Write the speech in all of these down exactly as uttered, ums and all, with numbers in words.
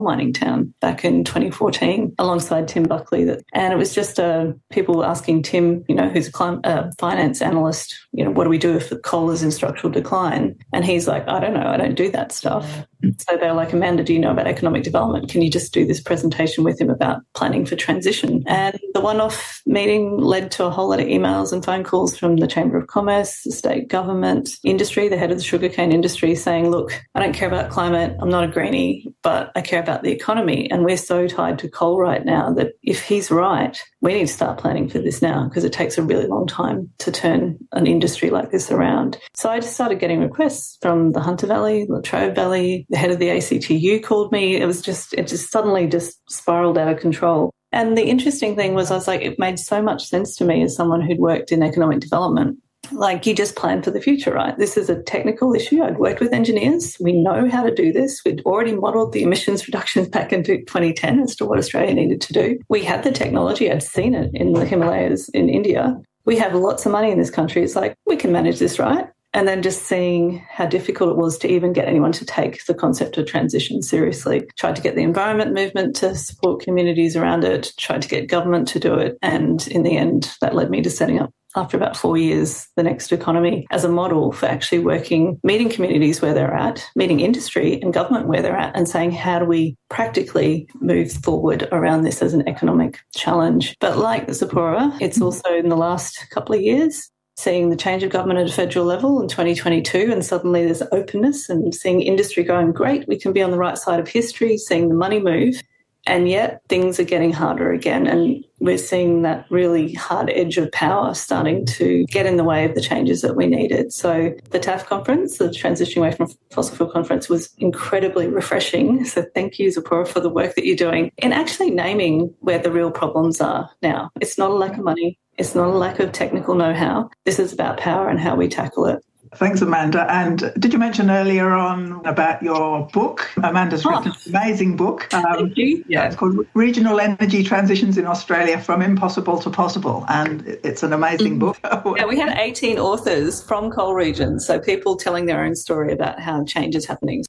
mining town back in twenty fourteen alongside Tim Buckley. That, and it was just uh, people asking Tim, you know, who's a clim- uh, finance analyst, you know, what do we do if the coal is in structural decline? And he's like, I don't know, I don't do that stuff. So they're like, Amanda, do you know about economic development? Can you just do this presentation with him about planning for transition? And the one-off meeting led to a whole lot of emails and phone calls from the Chamber of Commerce, the state government, industry, the head of the sugarcane industry saying, look, I don't care about climate, I'm not a greenie, but I care about the economy. And we're so tied to coal right now that if he's right, we need to start planning for this now because it takes a really long time to turn an industry like this around. So I just started getting requests from the Hunter Valley, Latrobe Valley. The head of the A C T U called me. It was just, it just suddenly just spiraled out of control. And the interesting thing was I was like, it made so much sense to me as someone who'd worked in economic development. Like, you just plan for the future, right? This is a technical issue. I'd worked with engineers. We know how to do this. We'd already modelled the emissions reductions back into twenty ten as to what Australia needed to do. We had the technology. I'd seen it in the Himalayas in India. We have lots of money in this country. It's like, we can manage this, right? And then just seeing how difficult it was to even get anyone to take the concept of transition seriously. Tried to get the environment movement to support communities around it, tried to get government to do it. And in the end, that led me to setting up, after about four years, the Next Economy as a model for actually working, meeting communities where they're at, meeting industry and government where they're at, and saying, how do we practically move forward around this as an economic challenge? But like Zipporah, it's also in the last couple of years, seeing the change of government at a federal level in twenty twenty-two, and suddenly there's openness and seeing industry going, great, we can be on the right side of history, seeing the money move, and yet things are getting harder again. And we're seeing that really hard edge of power starting to get in the way of the changes that we needed. So the T A F conference, the Transitioning Away from Fossil Fuel conference, was incredibly refreshing. So thank you, Zipporah, for the work that you're doing in actually naming where the real problems are now. It's not a lack of money. It's not a lack of technical know-how. This is about power and how we tackle it. Thanks, Amanda. And did you mention earlier on about your book? Amanda's written oh. an amazing book. Um, Thank you. Yeah, it's called Regional Energy Transitions in Australia from Impossible to Possible. And it's an amazing book. Yeah, we had eighteen authors from coal regions, so people telling their own story about how change is happening.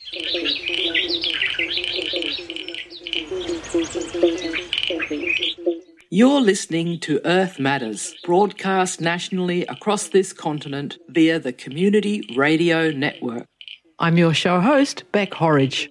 You're listening to Earth Matters, broadcast nationally across this continent via the Community Radio Network. I'm your show host, Beck Horridge.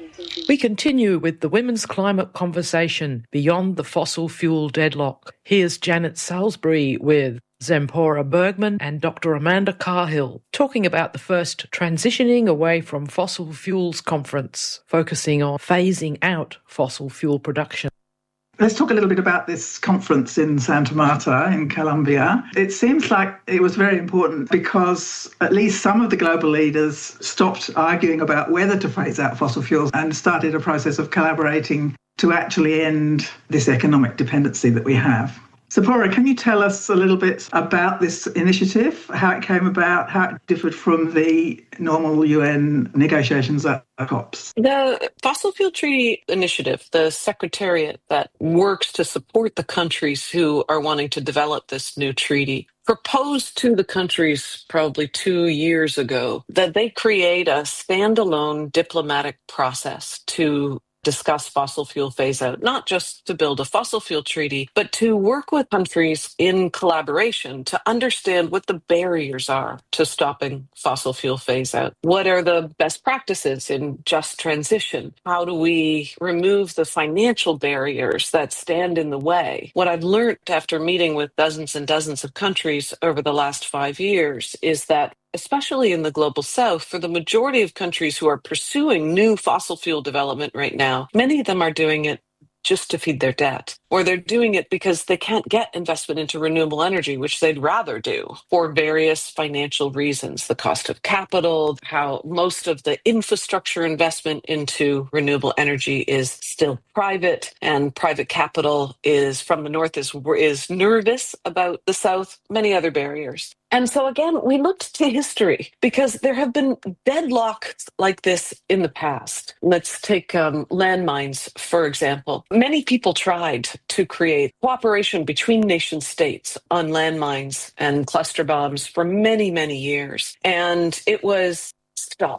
We continue with the women's climate conversation beyond the fossil fuel deadlock. Here's Janet Salisbury with Zipporah Bergman and Doctor Amanda Carhill talking about the first Transitioning Away from Fossil Fuels conference, focusing on phasing out fossil fuel production. Let's talk a little bit about this conference in Santa Marta in Colombia. It seems like it was very important because at least some of the global leaders stopped arguing about whether to phase out fossil fuels and started a process of collaborating to actually end this economic dependency that we have. Zipporah, can you tell us a little bit about this initiative, how it came about, how it differed from the normal U N negotiations at COPs? The Fossil Fuel Treaty Initiative, the secretariat that works to support the countries who are wanting to develop this new treaty, proposed to the countries probably two years ago that they create a standalone diplomatic process to discuss fossil fuel phase out, not just to build a fossil fuel treaty, but to work with countries in collaboration to understand what the barriers are to stopping fossil fuel phase out. What are the best practices in just transition? How do we remove the financial barriers that stand in the way? What I've learned after meeting with dozens and dozens of countries over the last five years is that especially in the global south, for the majority of countries who are pursuing new fossil fuel development right now, many of them are doing it just to feed their debt, or they're doing it because they can't get investment into renewable energy, which they'd rather do for various financial reasons. The cost of capital, how most of the infrastructure investment into renewable energy is still private, and private capital is from the north is, is nervous about the south, many other barriers. And so again, we looked to history because there have been deadlocks like this in the past. Let's take um, landmines, for example. Many people tried to create cooperation between nation states on landmines and cluster bombs for many, many years. And it was stopped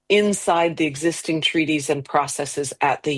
inside the existing treaties and processes at the